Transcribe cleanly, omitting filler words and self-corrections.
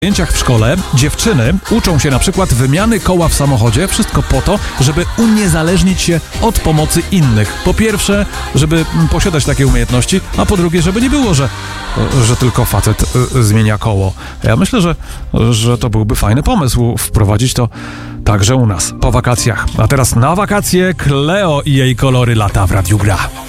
zajęciach w szkole dziewczyny uczą się na przykład wymiany koła w samochodzie, wszystko po to, żeby uniezależnić się od pomocy innych. Po pierwsze, żeby posiadać takie umiejętności, a po drugie, żeby nie było, że tylko facet zmienia koło. Ja myślę, że to byłby fajny pomysł wprowadzić to także u nas po wakacjach. A teraz na wakacje Cleo i jej kolory lata w Radiu Gra.